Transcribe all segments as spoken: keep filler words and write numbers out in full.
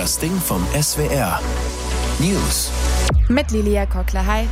Das Ding vom S W R. News. Mit Lilia Kockler. Hi.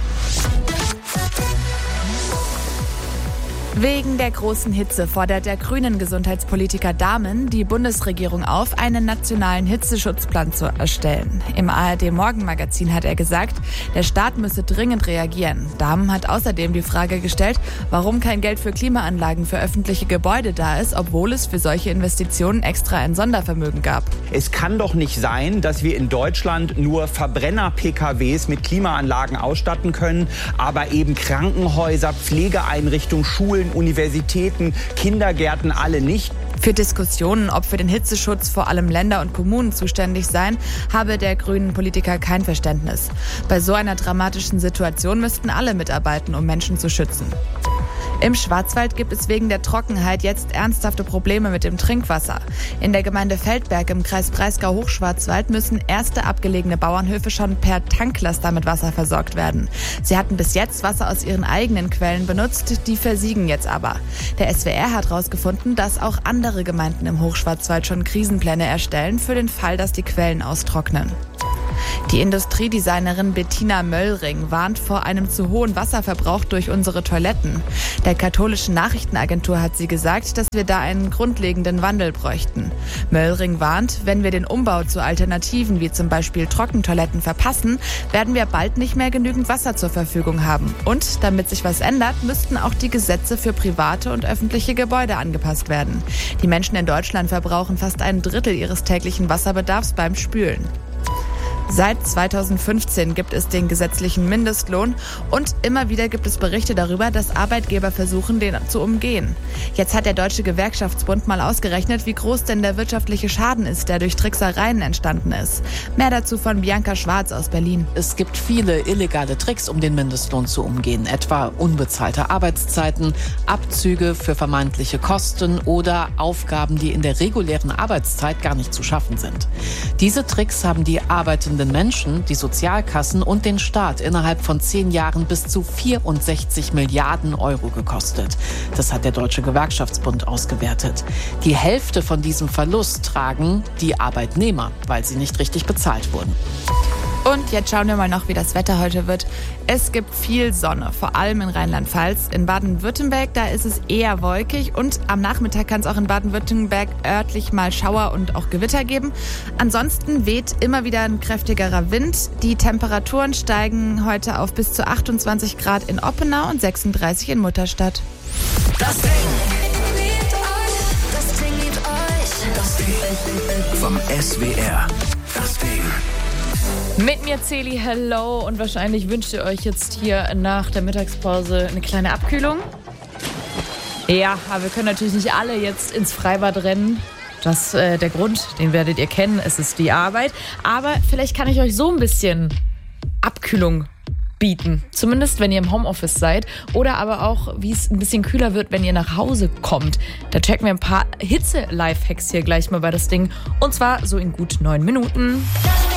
Wegen der großen Hitze fordert der grünen Gesundheitspolitiker Dahmen die Bundesregierung auf, einen nationalen Hitzeschutzplan zu erstellen. Im A R D-Morgenmagazin hat er gesagt, der Staat müsse dringend reagieren. Dahmen hat außerdem die Frage gestellt, warum kein Geld für Klimaanlagen für öffentliche Gebäude da ist, obwohl es für solche Investitionen extra ein Sondervermögen gab. Es kann doch nicht sein, dass wir in Deutschland nur Verbrenner-P K Ws mit Klimaanlagen ausstatten können, aber eben Krankenhäuser, Pflegeeinrichtungen, Schulen, Universitäten, Kindergärten alle nicht. Für Diskussionen, ob für den Hitzeschutz vor allem Länder und Kommunen zuständig seien, habe der grünen Politiker kein Verständnis. Bei so einer dramatischen Situation müssten alle mitarbeiten, um Menschen zu schützen. Im Schwarzwald gibt es wegen der Trockenheit jetzt ernsthafte Probleme mit dem Trinkwasser. In der Gemeinde Feldberg im Kreis Breisgau-Hochschwarzwald müssen erste abgelegene Bauernhöfe schon per Tanklaster mit Wasser versorgt werden. Sie hatten bis jetzt Wasser aus ihren eigenen Quellen benutzt, die versiegen jetzt aber. Der S W R hat herausgefunden, dass auch andere Gemeinden im Hochschwarzwald schon Krisenpläne erstellen für den Fall, dass die Quellen austrocknen. Die Industriedesignerin Bettina Möllring warnt vor einem zu hohen Wasserverbrauch durch unsere Toiletten. Der katholischen Nachrichtenagentur hat sie gesagt, dass wir da einen grundlegenden Wandel bräuchten. Möllring warnt, wenn wir den Umbau zu Alternativen wie zum Beispiel Trockentoiletten verpassen, werden wir bald nicht mehr genügend Wasser zur Verfügung haben. Und damit sich was ändert, müssten auch die Gesetze für private und öffentliche Gebäude angepasst werden. Die Menschen in Deutschland verbrauchen fast ein Drittel ihres täglichen Wasserbedarfs beim Spülen. Seit zweitausendfünfzehn gibt es den gesetzlichen Mindestlohn und immer wieder gibt es Berichte darüber, dass Arbeitgeber versuchen, den zu umgehen. Jetzt hat der Deutsche Gewerkschaftsbund mal ausgerechnet, wie groß denn der wirtschaftliche Schaden ist, der durch Tricksereien entstanden ist. Mehr dazu von Bianca Schwarz aus Berlin. Es gibt viele illegale Tricks, um den Mindestlohn zu umgehen, etwa unbezahlte Arbeitszeiten, Abzüge für vermeintliche Kosten oder Aufgaben, die in der regulären Arbeitszeit gar nicht zu schaffen sind. Diese Tricks haben die arbeitenden Menschen, die Sozialkassen und den Staat innerhalb von zehn Jahren bis zu vierundsechzig Milliarden Euro gekostet. Das hat der Deutsche Gewerkschaftsbund ausgewertet. Die Hälfte von diesem Verlust tragen die Arbeitnehmer, weil sie nicht richtig bezahlt wurden. Und jetzt schauen wir mal noch, wie das Wetter heute wird. Es gibt viel Sonne, vor allem in Rheinland-Pfalz. In Baden-Württemberg, da ist es eher wolkig und am Nachmittag kann es auch in Baden-Württemberg örtlich mal Schauer und auch Gewitter geben. Ansonsten weht immer wieder ein kräftigerer Wind. Die Temperaturen steigen heute auf bis zu achtundzwanzig Grad in Oppenau und sechsunddreißig in Mutterstadt. Das Ding. Das Ding liebt euch. Das Ding vom S W R. Das Ding. Mit mir Celi, hello, und wahrscheinlich wünscht ihr euch jetzt hier nach der Mittagspause eine kleine Abkühlung. Ja, aber wir können natürlich nicht alle jetzt ins Freibad rennen. Das ist äh, der Grund, den werdet ihr kennen, es ist die Arbeit. Aber vielleicht kann ich euch so ein bisschen Abkühlung bieten. Zumindest, wenn ihr im Homeoffice seid. Oder aber auch, wie es ein bisschen kühler wird, wenn ihr nach Hause kommt. Da checken wir ein paar Hitze-Lifehacks hier gleich mal bei das Ding. Und zwar so in gut neun Minuten.